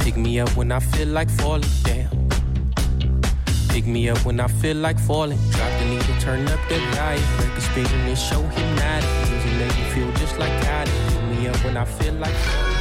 Pick me up when I feel like falling, damn. Pick me up when I feel like falling. Drop the needle, turn up the volume. Record spinning and show hypnotic. Music make me feel just like I do. Pick me up when I feel like falling.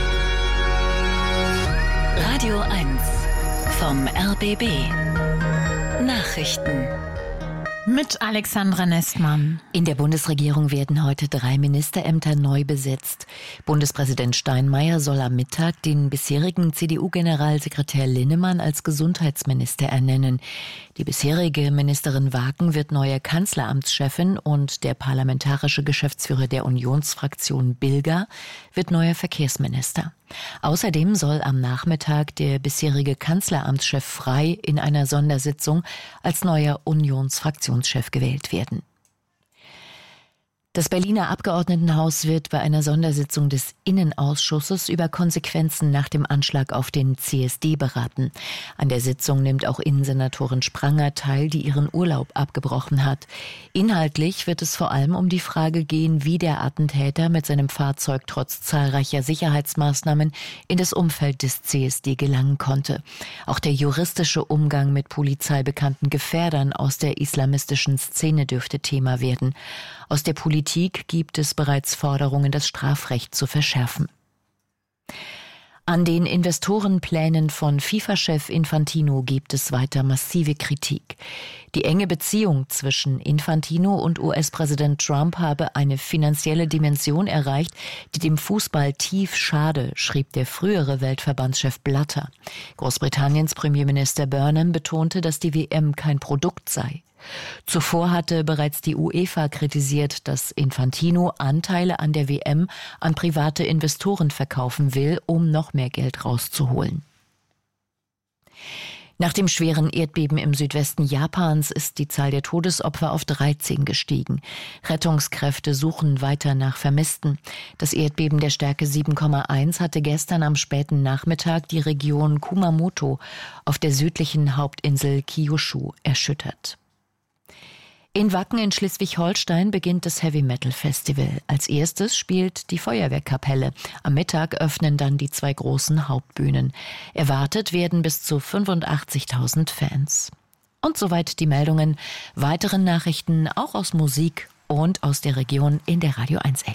Radio 1 vom RBB. Nachrichten. Mit Alexandra Nestmann. In der Bundesregierung werden heute 3 Ministerämter neu besetzt. Bundespräsident Steinmeier soll am Mittag den bisherigen CDU-Generalsekretär Linnemann als Gesundheitsminister ernennen. Die bisherige Ministerin Waken wird neue Kanzleramtschefin und der parlamentarische Geschäftsführer der Unionsfraktion Bilger wird neuer Verkehrsminister. Außerdem soll am Nachmittag der bisherige Kanzleramtschef Frey in einer Sondersitzung als neuer Unionsfraktionschef gewählt werden. Das Berliner Abgeordnetenhaus wird bei einer Sondersitzung des Innenausschusses über Konsequenzen nach dem Anschlag auf den CSD beraten. An der Sitzung nimmt auch Innensenatorin Spranger teil, die ihren Urlaub abgebrochen hat. Inhaltlich wird es vor allem um die Frage gehen, wie der Attentäter mit seinem Fahrzeug trotz zahlreicher Sicherheitsmaßnahmen in das Umfeld des CSD gelangen konnte. Auch der juristische Umgang mit polizeibekannten Gefährdern aus der islamistischen Szene dürfte Thema werden. Aus der Politik gibt es bereits Forderungen, das Strafrecht zu verschärfen. An den Investorenplänen von FIFA-Chef Infantino gibt es weiter massive Kritik. Die enge Beziehung zwischen Infantino und US-Präsident Trump habe eine finanzielle Dimension erreicht, die dem Fußball tief schade, schrieb der frühere Weltverbandschef Blatter. Großbritanniens Premierminister Burnham betonte, dass die WM kein Produkt sei. Zuvor hatte bereits die UEFA kritisiert, dass Infantino Anteile an der WM an private Investoren verkaufen will, um noch mehr Geld rauszuholen. Nach dem schweren Erdbeben im Südwesten Japans ist die Zahl der Todesopfer auf 13 gestiegen. Rettungskräfte suchen weiter nach Vermissten. Das Erdbeben der Stärke 7,1 hatte gestern am späten Nachmittag die Region Kumamoto auf der südlichen Hauptinsel Kyushu erschüttert. In Wacken in Schleswig-Holstein beginnt das Heavy-Metal-Festival. Als erstes spielt die Feuerwehrkapelle. Am Mittag öffnen dann die 2 großen Hauptbühnen. Erwartet werden bis zu 85.000 Fans. Und soweit die Meldungen. Weitere Nachrichten auch aus Musik und aus der Region in der Radio 1 App.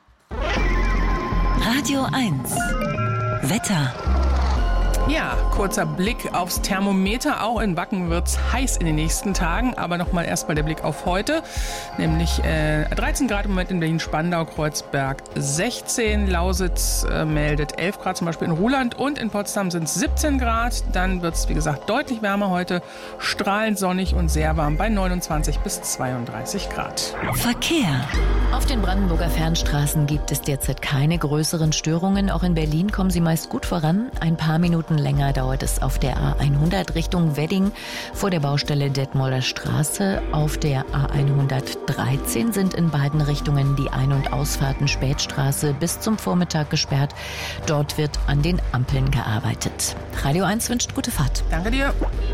Radio 1 Wetter. Ja, kurzer Blick aufs Thermometer. Auch in Wacken wird's heiß in den nächsten Tagen. Aber nochmal erstmal der Blick auf heute. Nämlich 13 Grad im Moment in Berlin-Spandau, Kreuzberg 16. Lausitz meldet 11 Grad zum Beispiel in Ruhland. Und in Potsdam sind es 17 Grad. Dann wird's, wie gesagt, deutlich wärmer heute. Strahlend sonnig und sehr warm bei 29 bis 32 Grad. Verkehr. Auf den Brandenburger Fernstraßen gibt es derzeit keine größeren Störungen. Auch in Berlin kommen sie meist gut voran. Ein paar Minuten länger dauert es auf der A100 Richtung Wedding vor der Baustelle Detmolder Straße. Auf der A113 sind in beiden Richtungen die Ein- und Ausfahrten Spätstraße bis zum Vormittag gesperrt. Dort wird an den Ampeln gearbeitet. Radio 1 wünscht gute Fahrt. Danke dir.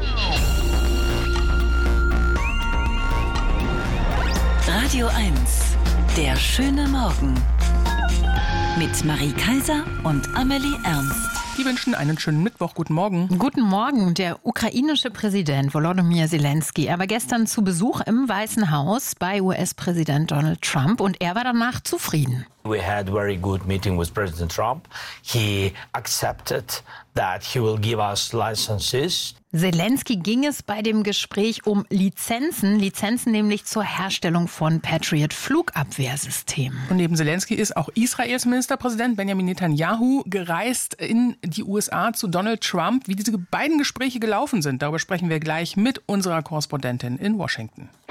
Radio 1, der schöne Morgen. Mit Marie Kaiser und Amelie Ernst. Die wünschen einen schönen Mittwoch. Guten Morgen. Guten Morgen. Der ukrainische Präsident Volodymyr Zelensky. Er war gestern zu Besuch im Weißen Haus bei US-Präsident Donald Trump und er war danach zufrieden. We had a very good meeting with President Trump. He accepted that he will give us licenses. Zelensky ging es bei dem Gespräch um Lizenzen nämlich zur Herstellung von Patriot-Flugabwehrsystemen. Und neben Zelensky ist auch Israels Ministerpräsident Benjamin Netanyahu gereist in die USA zu Donald Trump. Wie diese beiden Gespräche gelaufen sind, darüber sprechen wir gleich mit unserer Korrespondentin in Washington.